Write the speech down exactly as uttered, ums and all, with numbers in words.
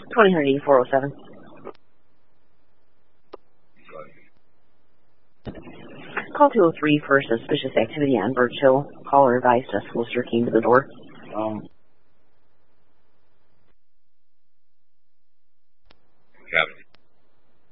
twenty eighty-four oh seven. Call two oh three for suspicious activity on Birch Hill. Caller advised a solicitor came to the door. Um.